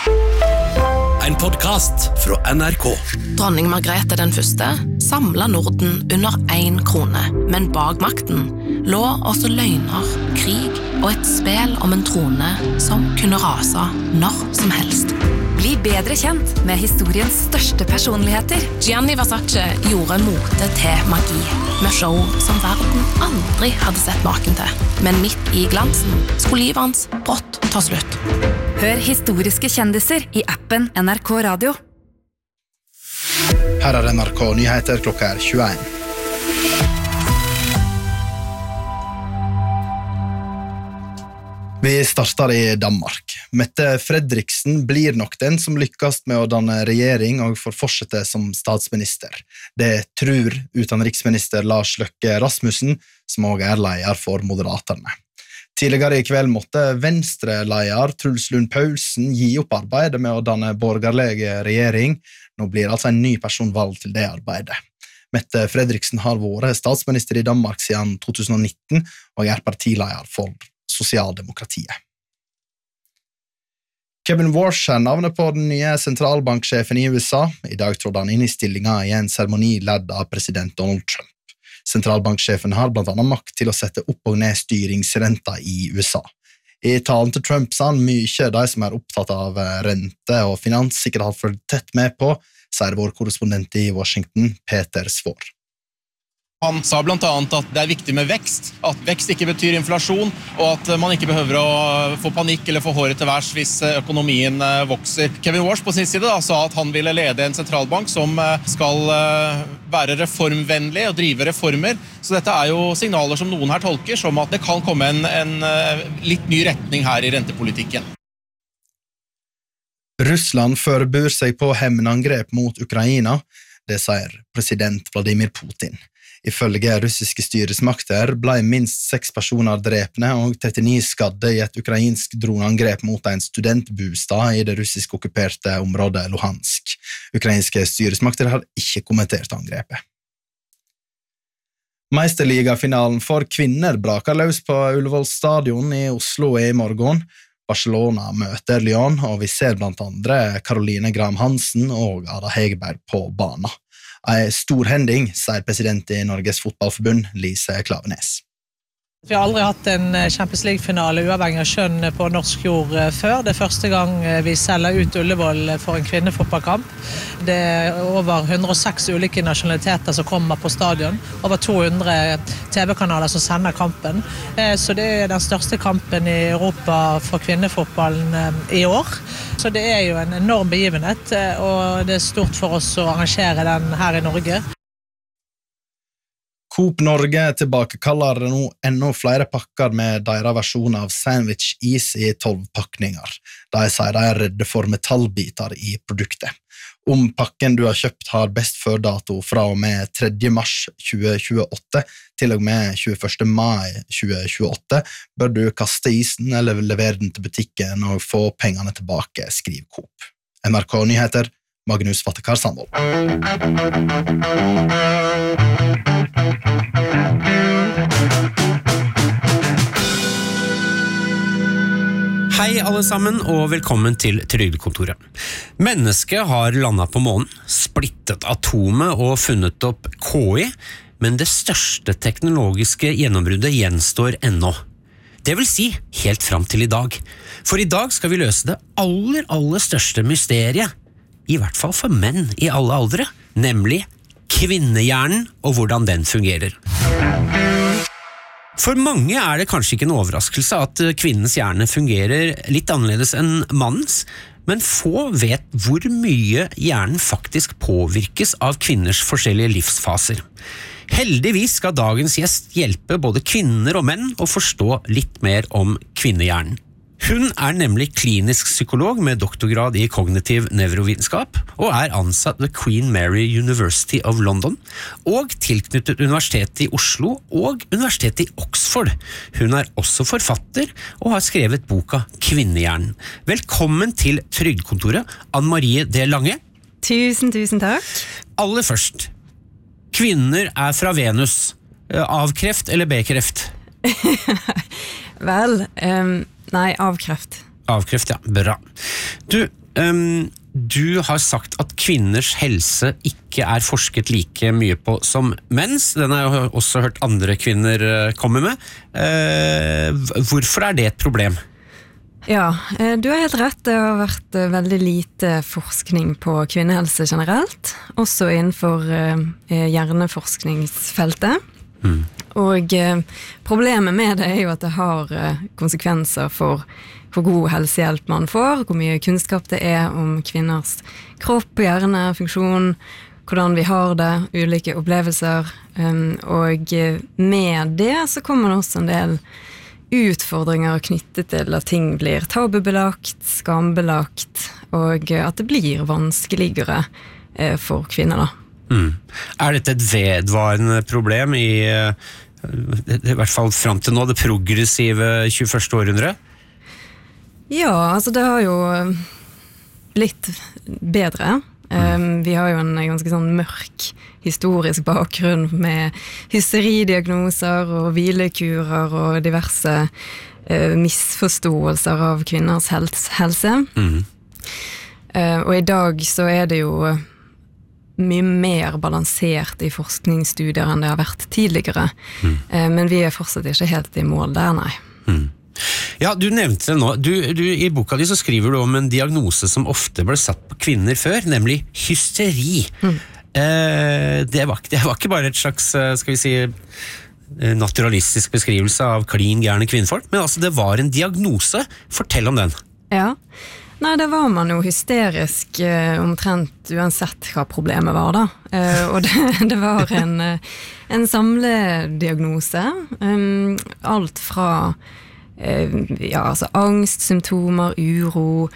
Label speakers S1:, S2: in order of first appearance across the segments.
S1: En podcast fra NRK.
S2: Dronning Margrethe den første samlet Norden under 1 krone, men bak makten lå også løgner, krig og et spel om en trone som kunne rase når som helst.
S3: Bli bedre kjent med historiens største personligheter.
S2: Gianni Versace gjorde mote til magi, med show som verden aldri hadde sett maken til. Men midt i glansen skulle livet hans brått ta slutt.
S3: Hør historiske kjendiser i appen NRK Radio.
S4: Her NRK Nyheter klokka 21. Vi starter i Danmark. Mette Frederiksen blir nok den som lykkes med å danne regjering og får fortsette som statsminister. Det tror utenriksminister Lars Løkke Rasmussen, som også leder for Moderaterne. Tidligere i kveld måtte Venstre-leder Truls Lund Poulsen gi opp arbeidet med å danne borgerlig regjering. Nå blir altså en ny person valgt til det arbeidet. Mette Frederiksen har vært statsminister i Danmark siden 2019 og partileder for Sosialdemokratiet. Kevin Warsh navnet på den nye sentralbanksjefen i USA. I dag trådte han inn i stillingen i en seremoni ledd av president Donald Trump. Sentralbanksjefen har blant annet makt til å sette opp og ned styringsrenta i USA. I talen til Trump sa han mye de som opptatt av rente og finans sikkert har fulgt tett med på, sier vår korrespondent i Washington, Peter Svår.
S5: Han sa blant annet at det viktig med vekst, at vekst ikke betyr inflasjon, og at man ikke behøver å få panikk eller få håret til værs hvis økonomien vokser. Kevin Warsh på sin side sa at han ville lede en sentralbank som skal være reformvennlig og drive reformer, så dette jo signaler som noen her tolker som at det kan komme en litt ny retning her i rentepolitikken.
S4: Russland forbereder seg på hevnangrep mot Ukraina, det sier president Vladimir Putin. Ifølge russiske styresmakter ble minst 6 personer drepne og 39 skadde i et ukrainsk droneangrep mot en studentbostad i det russisk okkuperte området Luhansk. Ukrainske styresmakter har ikke kommentert angrepet. Meisterligafinalen for kvinner braker løs på Ullevål stadion i Oslo i morgen. Barcelona møter Lyon, og vi ser blant andre Caroline Graham Hansen og Ada Hegerberg på banen. En stor hending, sier president i Norges fotballforbund, Lise Klaveness.
S6: Vi har aldri hatt en Champions League-finale uavhengig av kjønn på norsk jord før. Det første gang vi selger ut Ullevål for en kvinnefotballkamp. Det over 106 ulike nasjonaliteter som kommer på stadion. Over 200 TV-kanaler som sender kampen. Så det den største kampen i Europa for kvinnefotballen i år. Så det jo en enorm begivenhet, og det stort for oss å arrangere den her i Norge.
S4: Coop Norge tilbakekaller nå enda flere pakker med deres versjon av sandwich-is i 12 pakninger. De sier de redde for metallbiter i produktet. Om pakken du har kjøpt har best før-dato fra og med 3. mars 2028 til og med 21. mai 2028, bør du kaste isen eller levere den til butikken og få pengene tilbake, skriver Coop. NRK Nyheter, Magnus Vattekar Sandvold.
S1: Hei alle sammen, og velkommen til Trygdekontoret. Mennesket har landet på månen, splittet atomet og funnet opp KI, men det største teknologiske gjennombruddet gjenstår ennå. Det vil si, helt fram til i dag. For i dag skal vi løse det aller største mysteriet, i hvert fall for menn i alle aldre, nemlig kvinnehjernen og hvordan den fungerer. For mange det kanskje ikke en overraskelse at kvinnens hjerne fungerer litt annerledes enn mannens, men få vet hvor mye hjernen faktisk påvirkes av kvinners forskjellige livsfaser. Heldigvis skal dagens gjest hjelpe både kvinner og menn å forstå litt mer om kvinnehjernen. Hun nemlig klinisk psykolog med doktorgrad i kognitiv nevrovitenskap og ansatt ved Queen Mary University of London og tilknyttet Universitetet i Oslo og Universitetet i Oxford. Hun også forfatter og har skrevet boka Kvinnehjernen. Velkommen til Trygdekontoret, Anne Marie D. Lange.
S7: Tusen takk.
S1: Aller først, kvinner fra Venus. A-kreft eller B-kreft?
S7: Vel, nei, av kreft.
S1: Av kreft, ja. Bra. Du har sagt at kvinners helse ikke forsket like mye på som menns. Den har jeg også hørt andre kvinner komme med. Hvorfor det et problem?
S7: Ja, du har helt rett. Det har vært veldig lite forskning på kvinnehelse generelt, også innenfor hjerneforskningsfeltet. Og problemet med det jo at det har konsekvenser for hvor god helsehjelp man får, hvor mye kunnskap det om kvinners kropp, hjerne, funksjon, hvordan vi har det, ulike opplevelser. Og med det så kommer det også en del utfordringer knyttet til at ting blir tabubelagt, skambelagt, og at det blir vanskeligere for kvinner da.
S1: Dette et vedvarende problem i hvert fall frem til nå, det progressive 21. århundre?
S7: Ja, altså det har jo blitt bedre. Vi har jo en ganske sånn mørk historisk bakgrunn med hysteridiagnoser og hvilekurer og diverse misforståelser av kvinners helse. Og i dag så det jo mye mer balansert i forskningsstudier enn det har vært tidligere. Men vi fortsatt ikke helt i mål der, nei.
S1: Ja, du nevnte det nå. I boka di så skriver du om en diagnose som ofte ble satt på kvinner før, nemlig hysteri. Det var ikke bare et slags, skal vi si, naturalistisk beskrivelse av klin gærne kvinnfolk, men altså det var en diagnose. Fortell om den. Ja.
S7: Nei, det var man jo hysterisk omtrent uansett hva problemet var da. Og det var en samlediagnose. Alt fra altså angst, symptomer, uro,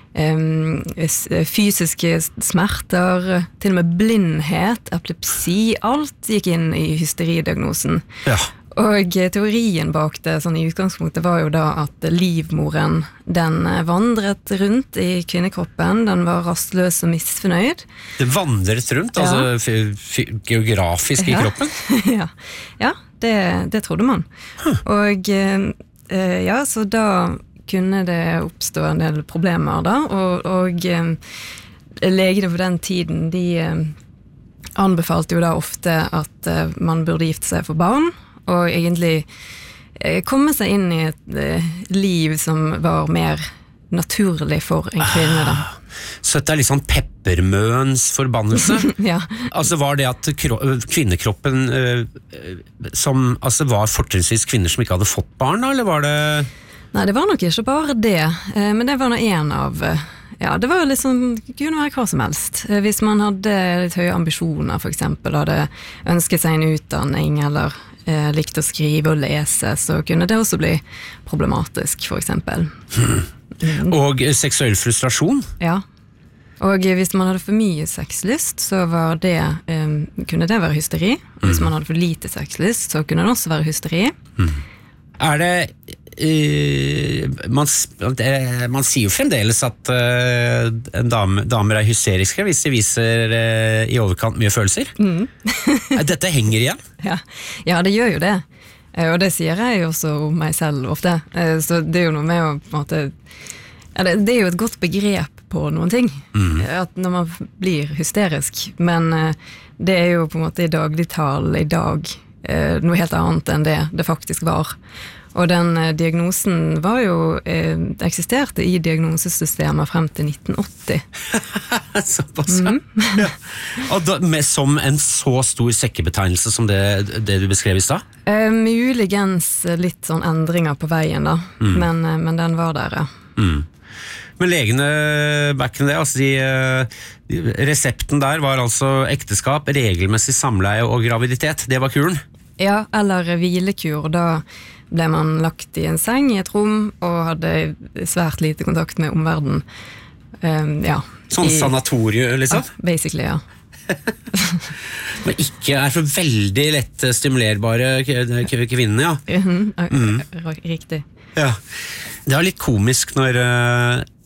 S7: fysiske smerter, til og med blindhet, epilepsi, alt gikk inn i hysteridiagnosen. Ja. Og teorien bak det, sånn i utgangspunktet, var jo da at livmoren, den vandret rundt i kvinnekroppen, den var rastløs og misfornøyd.
S1: Det vandret rundt, ja. Altså geografisk i kroppen?
S7: Ja, det trodde man. Og ja, så da kunne det oppstå en del problemer da, og legene på den tiden, de anbefalte jo da ofte at man burde gifte seg for barn, og egentlig komme seg inn i et liv som var mer naturlig for en kvinne da.
S1: Så dette litt sånn peppermøens forbannelse?
S7: Ja.
S1: Altså var det at kvinnekroppen altså var fortrinnsvis kvinner som ikke hadde fått barn, eller var det...
S7: Nei, det var nok ikke bare det, men det var nå en av... Ja, det var jo liksom, kunne være hva som helst. Hvis man hadde litt høye ambisjoner, for eksempel, hadde ønsket seg en utdanning, eller likte å skrive og lese, så kunne det også bli problematisk, for eksempel.
S1: Og seksuell frustrasjon?
S7: Ja. Og hvis man hadde for mye sexlyst, så var det, kunne det være hysteri. Hvis man hadde for lite sexlyst, så kunne det også være hysteri.
S1: Det man sier jo fremdeles at damer hysteriske hvis de viser i overkant mye følelser. Dette henger igjen?
S7: Ja, det gjør jo det. Og det sier jeg jo også om meg selv ofte. Så det jo noe med å på en måte... Det jo et godt begrep på noen ting. At når man blir hysterisk. Men det jo på en måte i dagligtall i dag noe helt annet enn det faktisk var. Og den diagnosen var jo eksisterte i diagnosesystemet frem til 1980.
S1: Såpass, ja. Og som en så stor sekkebetegnelse som det du beskrev i sted?
S7: Muligens litt sånn endringer på veien da, men den var der, ja.
S1: Men legene back in det, altså resepten der var altså ekteskap, regelmessig samleie og graviditet, det var kuren?
S7: Ja, eller hvilekur, da ble man lagt i en seng i et rom og hadde svært lite kontakt med omverdenen. Ja.
S1: Sånn sanatorium, liksom?
S7: Basically, ja.
S1: Men ikke så veldig lett stimulerbare kvinner, ja.
S7: Riktig.
S1: Ja. Det litt komisk når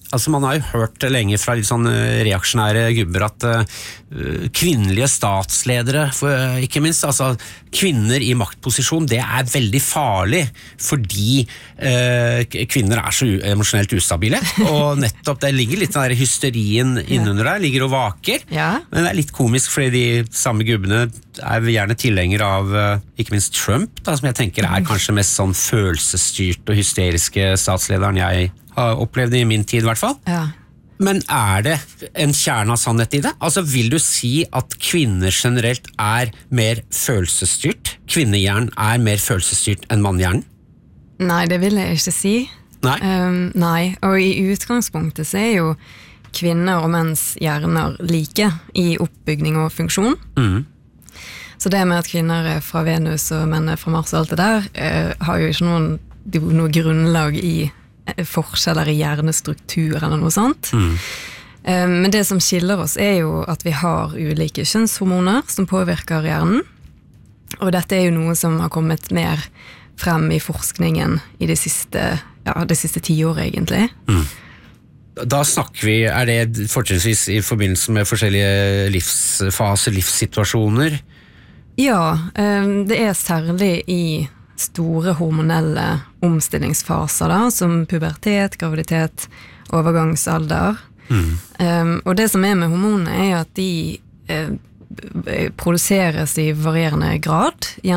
S1: altså man har jo hørt lenge fra litt sånn reaksjonære gubber at kvinnelige statsledere, ikke minst, altså kvinner i maktposisjon, det veldig farlig, fordi kvinner så emosjonelt ustabile, og nettopp det ligger litt den der hysterien innunder der, ligger og vaker, men det litt komisk, fordi de samme gubbene gjerne tilhenger av ikke minst Trump, da, som jeg tenker kanskje mest sånn følelsesstyrt og hysteriske statslederen jeg har opplevd i min tid i hvert fall. Men det en kjerne av sannhet i det? Altså vil du si at kvinner generelt mer følelsesstyrt? Kvinnehjernen mer følelsesstyrt enn mannhjernen?
S7: Nei, det vil jeg ikke si. Nei, og i utgangspunktet så jo kvinner og menns hjerner like i oppbygning og funksjon. Så det med at kvinner fra Venus og menn fra Mars og alt det der, har jo ikke noe grunnlag i forskjeller i hjernestruktur eller noe sånt. Men det som skiller oss jo at vi har ulike kjønnshormoner som påvirker hjernen, og dette jo noe som har kommet mer frem i forskningen i det siste 10 år egentlig.
S1: Da snakker vi, det fortrinnsvis i forbindelse med forskjellige livsfaser, livssituasjoner? Ja,
S7: det særlig i store hormonelle omstillingsfaser da, som pubertet, graviditet, overgangsalder. Og det som med hormonene at de produseres i varierende grad,